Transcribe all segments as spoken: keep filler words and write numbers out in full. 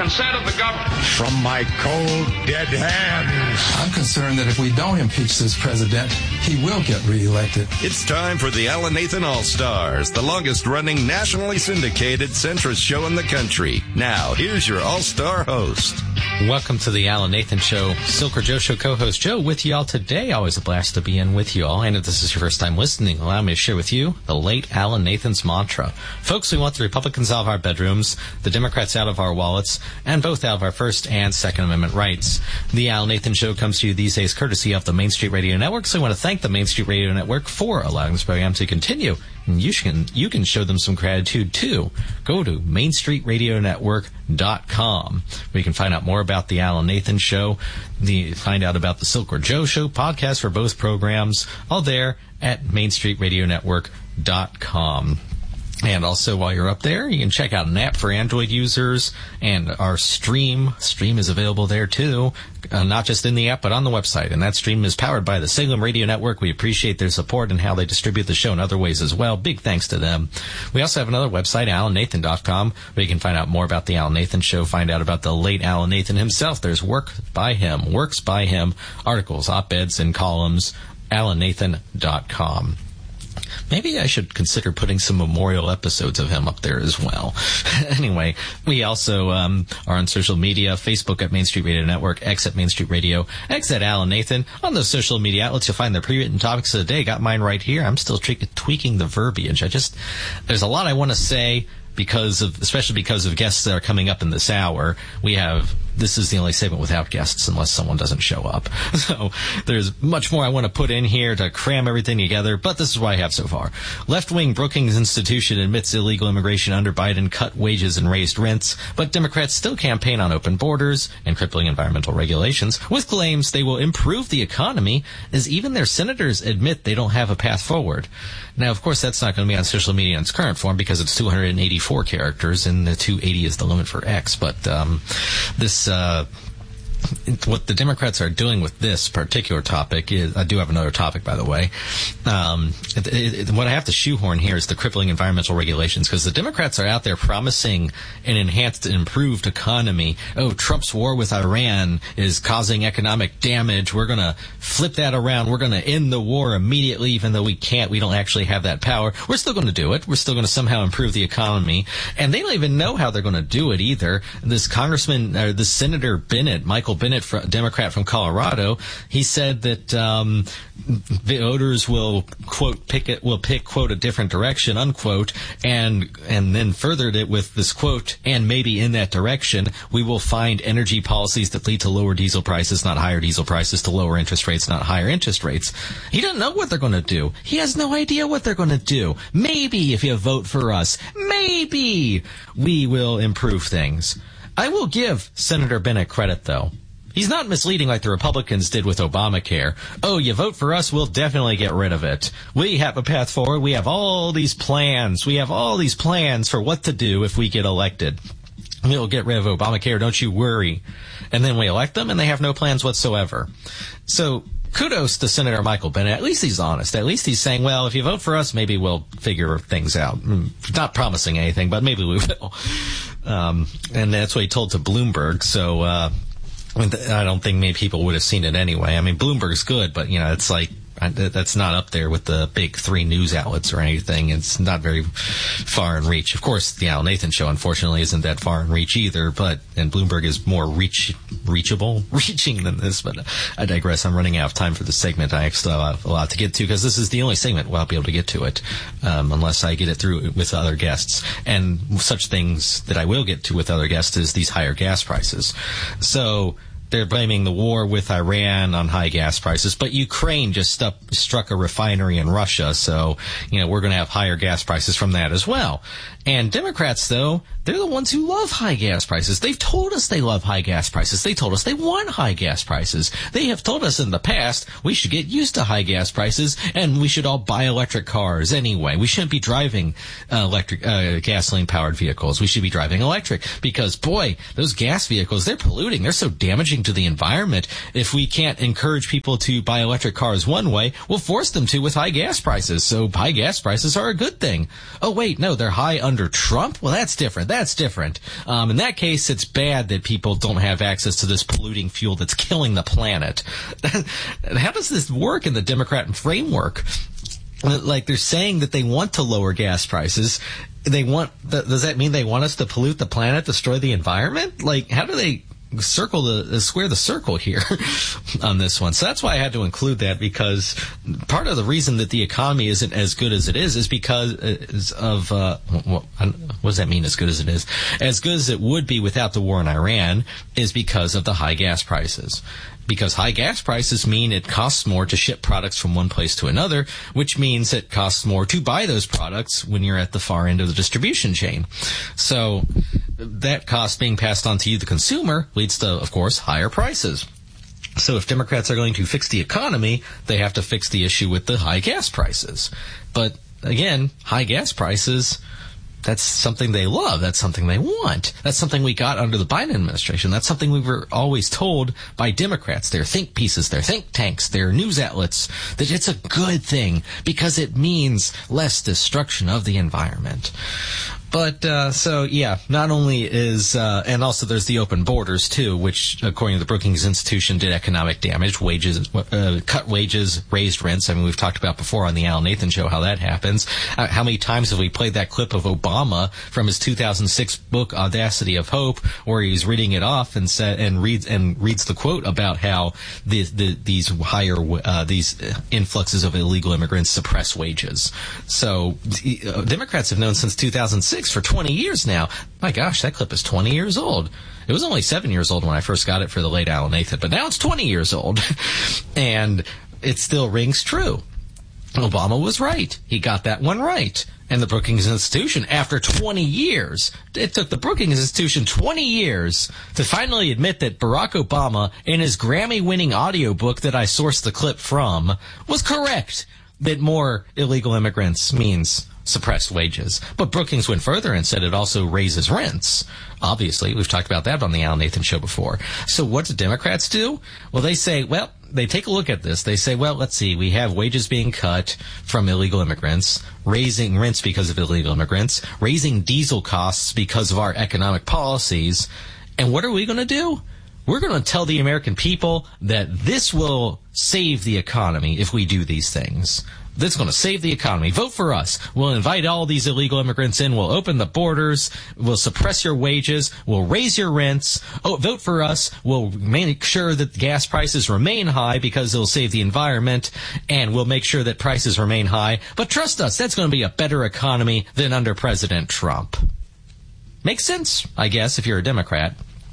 consent of the government. From my cold, dead hands. I'm concerned that if we don't impeach this president, he will get reelected. It's time for the Alan Nathan All-Stars, the longest-running, nationally syndicated centrist show in the country. Now, here's your all-star host. Welcome to the Alan Nathan Show. Silker Joe Show co-host Joe with you all today. Always a blast to be in with you all. And if this is your first time listening, allow me to share with you the late Alan Nathan's mantra. Folks, we want the Republicans out of our bedrooms, the Democrats out of our wallets, and both out of our First and Second Amendment rights. The Alan Nathan Show comes to you these days courtesy of the Main Street Radio Network, so I want to thank the Main Street Radio Network for allowing this program to continue. And you can, you can show them some gratitude, too. Go to main street radio network dot com, where you can find out more about the Alan Nathan Show, the find out about the Silker Joe Show, podcast for both programs, all there at main street radio network dot com. And also, while you're up there, you can check out an app for Android users, and our stream. Stream is available there, too, uh, not just in the app, but on the website. And that stream is powered by the Salem Radio Network. We appreciate their support and how they distribute the show in other ways as well. Big thanks to them. We also have another website, alan nathan dot com, where you can find out more about the Alan Nathan Show, find out about the late Alan Nathan himself. There's work by him, works by him, articles, op-eds, and columns, alan nathan dot com. Maybe I should consider putting some memorial episodes of him up there as well. Anyway, we also um, are on social media, Facebook at Main Street Radio Network, X at Main Street Radio, X at Alan Nathan. On those social media outlets, you'll find the pre-written topics of the day. Got mine right here. I'm still tre- tweaking the verbiage. I just, there's a lot I want to say, because of, especially because of guests that are coming up in this hour. We have, this is the only segment without guests unless someone doesn't show up. So there's much more I want to put in here to cram everything together, but this is what I have so far. Left-wing Brookings Institution admits illegal immigration under Biden cut wages and raised rents, but Democrats still campaign on open borders and crippling environmental regulations with claims they will improve the economy, as even their senators admit they don't have a path forward. Now, of course, that's not going to be on social media in its current form because it's two hundred eighty-four characters, and the two eighty is the limit for X. But um, this, uh, what the Democrats are doing with this particular topic is, I do have another topic, by the way. Um, it, it, what I have to shoehorn here is the crippling environmental regulations, because the Democrats are out there promising an enhanced and improved economy. Oh, Trump's war with Iran is causing economic damage. We're going to flip that around. We're going to end the war immediately, even though we can't. We don't actually have that power. We're still going to do it. We're still going to somehow improve the economy. And they don't even know how they're going to do it either. This Congressman, or this Senator Bennett, Michael Bennett, a Democrat from Colorado, he said that um, voters will quote pick it will pick quote a different direction unquote, and and then furthered it with this quote, and maybe in that direction we will find energy policies that lead to lower diesel prices, not higher diesel prices, to lower interest rates, not higher interest rates. He doesn't know what they're going to do. He has no idea what they're going to do. Maybe if you vote for us, maybe we will improve things. I will give Senator Bennett credit, though. He's not misleading like the Republicans did with Obamacare. Oh, you vote for us, we'll definitely get rid of it. We have a path forward. We have all these plans. We have all these plans for what to do if we get elected. We'll get rid of Obamacare, don't you worry. And then we elect them, and they have no plans whatsoever. So kudos to Senator Michael Bennett. At least he's honest. At least he's saying, well, if you vote for us, maybe we'll figure things out. Not promising anything, but maybe we will. Um, and that's what he told to Bloomberg. So, uh, I don't think many people would have seen it anyway. I mean, Bloomberg's good, but, you know, it's like, that's not up there with the big three news outlets or anything. It's not very far in reach. Of course, the Alan Nathan Show, unfortunately, isn't that far in reach either, but, and Bloomberg is more reach, reachable, reaching than this, but I digress. I'm running out of time for this segment. I still have a lot to get to, because this is the only segment where I'll be able to get to it, um, unless I get it through with other guests. And such things that I will get to with other guests is these higher gas prices. So, they're blaming the war with Iran on high gas prices, but Ukraine just stuck, struck a refinery in Russia, so, you know, we're going to have higher gas prices from that as well. And Democrats, though, they're the ones who love high gas prices. They've told us they love high gas prices. They told us they want high gas prices. They have told us in the past we should get used to high gas prices, and we should all buy electric cars anyway. We shouldn't be driving uh, electric, uh, gasoline-powered vehicles. We should be driving electric, because, boy, those gas vehicles, they're polluting. They're so damaging to the environment. If we can't encourage people to buy electric cars one way, we'll force them to with high gas prices. So high gas prices are a good thing. Oh, wait, no, they're high under under Trump? Well, that's different. That's different. Um, in that case, it's bad that people don't have access to this polluting fuel that's killing the planet. How does this work in the Democrat framework? Like, they're saying that they want to lower gas prices. They want, does that mean they want us to pollute the planet, destroy the environment? Like, how do they circle the square the circle here on this one? So that's why I had to include that, because part of the reason that the economy isn't as good as it is is because of uh what, what does that mean, as good as it is? As good as it would be without the war in Iran is because of the high gas prices. Because high gas prices mean it costs more to ship products from one place to another, which means it costs more to buy those products when you're at the far end of the distribution chain. So that cost being passed on to you, the consumer, leads to, of course, higher prices. So if Democrats are going to fix the economy, they have to fix the issue with the high gas prices. But again, high gas prices, that's something they love. That's something they want. That's something we got under the Biden administration. That's something we were always told by Democrats, their think pieces, their think tanks, their news outlets, that it's a good thing because it means less destruction of the environment. But, uh, so, yeah, not only is, uh, and also there's the open borders, too, which, according to the Brookings Institution, did economic damage, wages, uh, cut wages, raised rents. I mean, we've talked about before on the Alan Nathan Show how that happens. Uh, how many times have we played that clip of Obama from his two thousand six book, Audacity of Hope, where he's reading it off and said, and reads, and reads the quote about how the, the, these higher, uh, these influxes of illegal immigrants suppress wages. So, uh, Democrats have known since two thousand six for twenty years now. My gosh, that clip is twenty years old. It was only seven years old when I first got it for the late Alan Nathan, but now it's twenty years old. And it still rings true. Obama was right. He got that one right. And the Brookings Institution, after twenty years, it took the Brookings Institution twenty years to finally admit that Barack Obama, in his Grammy-winning audiobook that I sourced the clip from, was correct that more illegal immigrants means suppressed wages. But Brookings went further and said it also raises rents. Obviously, we've talked about that on the Alan Nathan Show before. So what do Democrats do? Well, they say, well, they take a look at this. They say, well, let's see, we have wages being cut from illegal immigrants, raising rents because of illegal immigrants, raising diesel costs because of our economic policies. And what are we going to do? We're going to tell the American people that this will save the economy if we do these things. That's going to save the economy. Vote for us. We'll invite all these illegal immigrants in. We'll open the borders. We'll suppress your wages. We'll raise your rents. Oh, vote for us. We'll make sure that gas prices remain high because it'll save the environment. And we'll make sure that prices remain high. But trust us, that's going to be a better economy than under President Trump. Makes sense, I guess, if you're a Democrat.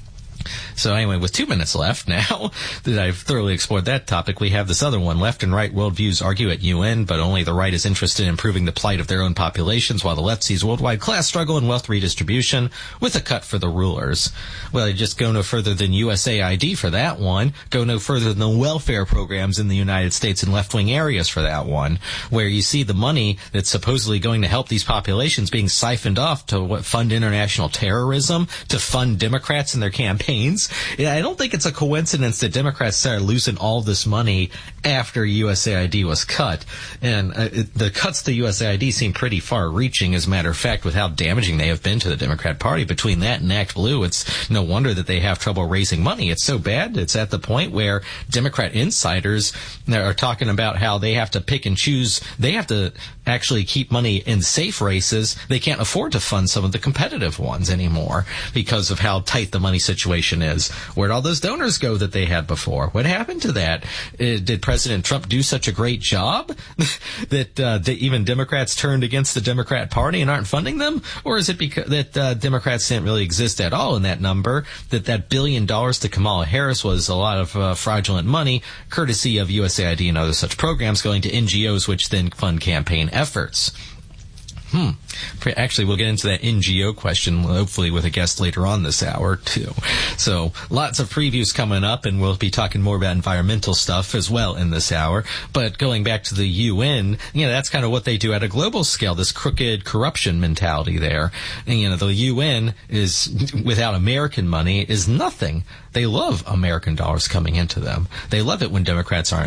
So anyway, with two minutes left now that I've thoroughly explored that topic, we have this other one. Left and right worldviews argue at U N, but only the right is interested in improving the plight of their own populations, while the left sees worldwide class struggle and wealth redistribution with a cut for the rulers. Well, you just go no further than U S A I D for that one. Go no further than the welfare programs in the United States in left-wing areas for that one, where you see the money that's supposedly going to help these populations being siphoned off to what, fund international terrorism, to fund Democrats in their campaigns. Yeah, I don't think it's a coincidence that Democrats started losing all this money after U S A I D was cut. And uh, it, the cuts to U S A I D seem pretty far-reaching, as a matter of fact, with how damaging they have been to the Democrat Party. Between that and Act Blue, it's no wonder that they have trouble raising money. It's so bad, it's at the point where Democrat insiders are talking about how they have to pick and choose. They have to actually keep money in safe races. They can't afford to fund some of the competitive ones anymore because of how tight the money situation is. Where'd all those donors go that they had before? What happened to that? Uh, did President Trump do such a great job that, uh, that even Democrats turned against the Democrat Party and aren't funding them? Or is it because that uh, Democrats didn't really exist at all in that number, that that billion dollars to Kamala Harris was a lot of uh, fraudulent money, courtesy of U S A I D and other such programs going to N G Os, which then fund campaign efforts? Hmm. Actually, we'll get into that N G O question, hopefully with a guest later on this hour, too. So, lots of previews coming up, and we'll be talking more about environmental stuff as well in this hour. But going back to the U N, you know, that's kind of what they do at a global scale, this crooked corruption mentality there. And, you know, the U N is, without American money, is nothing. They love American dollars coming into them. They love it when Democrats aren't